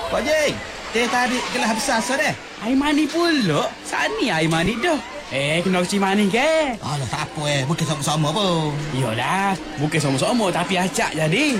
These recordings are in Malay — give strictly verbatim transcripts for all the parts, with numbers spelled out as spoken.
Pak Jeng, teh tarik gelas besar sore. Air manis pula. Sani air manis dah. Eh, kena kecil manis ke? Alah, tak apa eh. Bukan sama-sama pun. Yolah, bukan sama-sama tapi acak jadi.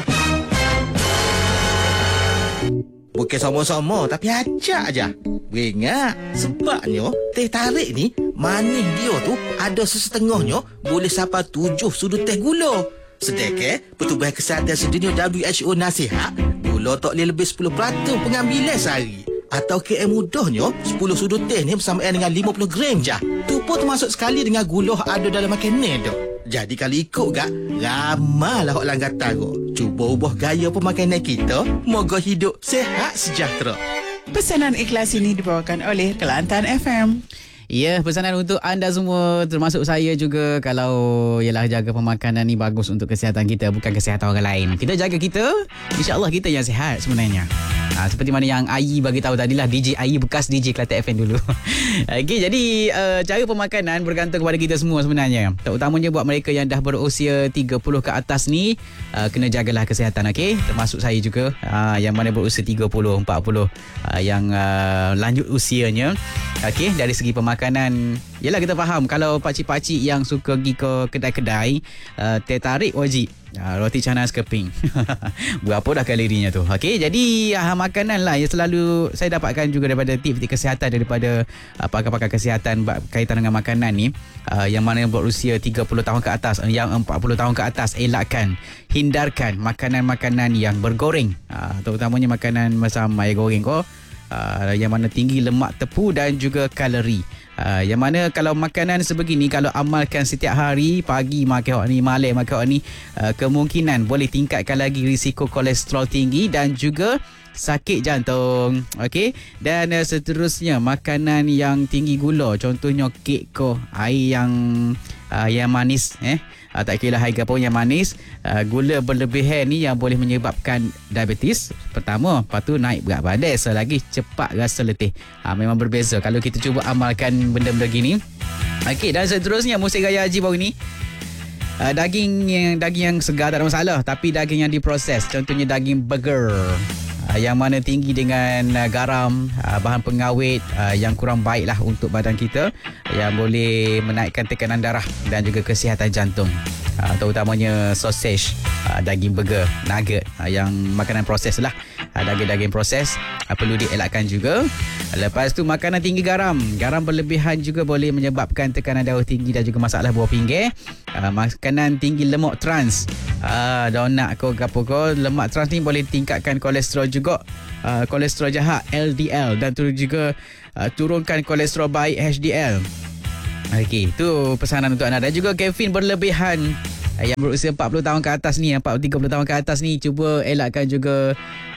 Bukan sama-sama tapi acak aja. Ingat, sebabnya teh tarik ni, manis dia tu ada sesetengahnya boleh sampai tujuh sudut teh gula. Sedangkan Pertubuhan Kesihatan Sedunia W H O nasihat, gula tak boleh lebih sepuluh peratus pengambilan sehari. Atau K M mudahnya, sepuluh sudut teh ni bersamaan dengan lima puluh gram je. Tu pun termasuk sekali dengan gula ada dalam makanan tu. Jadi kalau ikut gak, ramailah hok langgatan tu. Cuba ubah gaya pemakanan kita, moga hidup sehat sejahtera. Pesanan ikhlas ini dibawakan oleh Kelantan F M. Ya, pesanan untuk anda semua, termasuk saya juga. Kalau ialah jaga pemakanan ni bagus untuk kesihatan kita, bukan kesihatan orang lain. Kita jaga kita, insya-Allah kita yang sihat sebenarnya. Ha, seperti mana yang Ayi bagi tahu tadilah, D J Ayi bekas D J Kelantan F M dulu. Okey, jadi uh, cara pemakanan bergantung kepada kita semua sebenarnya. Terutamanya buat mereka yang dah berusia tiga puluh ke atas ni, uh, kena jagalah kesihatan, okey? Termasuk saya juga, uh, yang mana berusia tiga puluh, empat puluh, uh, yang uh, lanjut usianya. Okey, dari segi pemakanan, yelah kita faham kalau pakcik-pakcik yang suka pergi ke kedai-kedai, uh, teh tarik wajib. Uh, roti canai keping. Berapa dah kalorinya tu. Okey, jadi uh, makanan lah yang selalu saya dapatkan juga daripada tips-tips kesihatan daripada uh, pakar-pakar kesihatan berkaitan dengan makanan ni, uh, yang mana berusia tiga puluh tahun ke atas, yang empat puluh tahun ke atas, elakkan, hindarkan makanan-makanan yang bergoreng, uh, terutamanya makanan macam air goreng ko, uh, yang mana tinggi lemak tepu dan juga kalori. Uh, yang mana kalau makanan sebegini, kalau amalkan setiap hari, pagi makan hak ni, malam makan hak ni, uh, kemungkinan boleh tingkatkan lagi risiko kolesterol tinggi dan juga sakit jantung. Okey, dan uh, seterusnya makanan yang tinggi gula, contohnya kek ko, air yang uh, yang manis, eh uh, tak kira air apa yang manis, uh, gula berlebihan ni yang boleh menyebabkan diabetes pertama, lepas tu naik berat badan, selagi cepat rasa letih. Uh, memang berbeza kalau kita cuba amalkan benda-benda gini. Okey, dan seterusnya musim raya haji baru ni, uh, daging yang daging yang segar tak ada masalah, tapi daging yang diproses, contohnya daging burger, uh, yang mana tinggi dengan uh, garam, uh, bahan pengawet uh, yang kurang baik lah untuk badan kita, yang boleh menaikkan tekanan darah dan juga kesihatan jantung. Uh, terutamanya sausage, uh, daging burger, nugget, uh, yang makanan proses lah, uh, daging-daging proses uh, perlu dielakkan juga. Lepas tu makanan tinggi garam, garam berlebihan juga boleh menyebabkan tekanan darah tinggi dan juga masalah buah pinggir. Uh, makanan tinggi lemak trans, uh, donat ko gapo ko, lemak trans ni boleh tingkatkan kolesterol juga, uh, kolesterol jahat L D L, dan tu juga uh, turunkan kolesterol baik H D L. Okey, tu pesanan untuk anda. Dan juga kafein berlebihan, yang berusia empat puluh tahun ke atas ni, empat puluh tiga puluh tahun ke atas ni, cuba elakkan juga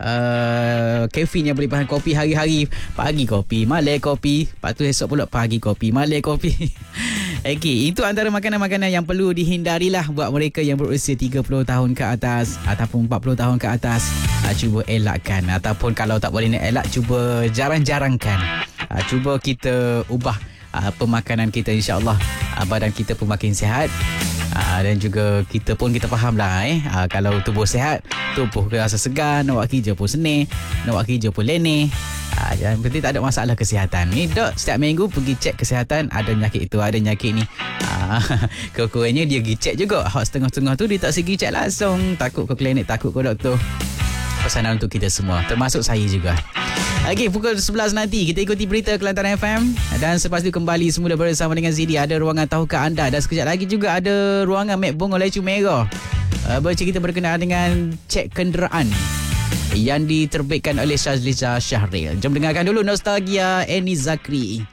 uh, kafein yang berlebihan. Kopi hari-hari, pagi kopi, malam kopi, lepas tu esok pula pagi kopi, malam kopi. Okey, itu antara makanan-makanan yang perlu dihindarilah buat mereka yang berusia tiga puluh tahun ke atas ataupun empat puluh tahun ke atas. Uh, cuba elakkan, ataupun kalau tak boleh nak elak, cuba jarang-jarangkan. Uh, cuba kita ubah uh, pemakanan kita, insya-Allah uh, badan kita pun makin sihat. Aa, dan juga kita pun kita faham lah, eh Aa, kalau tubuh sihat, tubuh rasa segar, nak buat kerja pun senang, nak buat kerja pun leneh. Aa, yang penting tak ada masalah kesihatan ni. Dok, setiap minggu pergi cek kesihatan, ada penyakit itu, ada penyakit ni. Aa, kurang-kurangnya dia pergi cek juga. Hak setengah-setengah tu dia tak pergi cek langsung, takut ke klinik, takut ke doktor. Pesanan untuk kita semua, termasuk saya juga. Okey, pukul sebelas nanti kita ikuti berita Kelantan F M, dan selepas itu kembali semula bersama dengan Zidi. Ada ruangan Tahukah Anda, dan sekejap lagi juga ada ruangan Mek Bongo Lecu Merah, uh, bercerita berkenaan dengan cek kenderaan yang diterbitkan oleh Syazliza Syahril. Jom dengarkan dulu Nostalgia Eni Zakri.